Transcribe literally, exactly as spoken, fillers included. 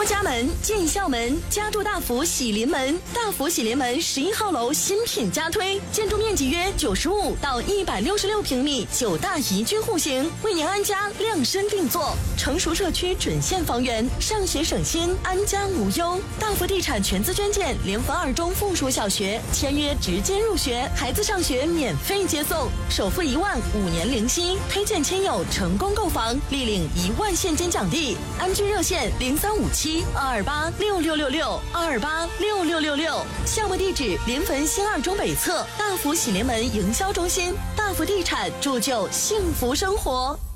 出家门，进校门，家住大福喜临门。大福喜临门十一号楼新品加推，建筑面积约九十五到一百六十六平米，九大宜居户型，为您安家量身定做。成熟社区准现房源，上学省心，安家无忧。大福地产全资捐建联合二中附属小学，签约直接入学，孩子上学免费接送，首付一万，五年零息。推荐亲友成功购房，立领一万现金奖励。安居热线零三五七二二八六六六六二二八六六六六。项目地址临汾新二中北侧大福喜临门营销中心。大福地产铸就幸福生活。